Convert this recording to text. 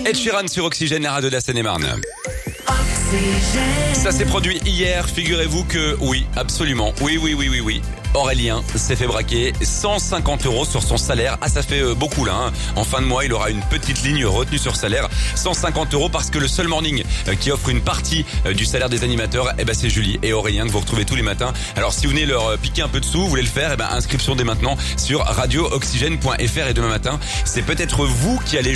Ed Sheeran sur Oxygène, la radio de la Seine-et-Marne. Ça s'est produit hier, figurez-vous que oui, absolument, oui. Aurélien s'est fait braquer 150 € sur son salaire. Ah, ça fait beaucoup là, hein. En fin de mois, il aura une petite ligne retenue sur salaire. 150 € parce que le seul morning qui offre une partie du salaire des animateurs, c'est Julie et Aurélien que vous retrouvez tous les matins. Alors si vous venez leur piquer un peu de sous, vous voulez le faire, inscription dès maintenant sur radio-oxygène.fr et demain matin, c'est peut-être vous qui allez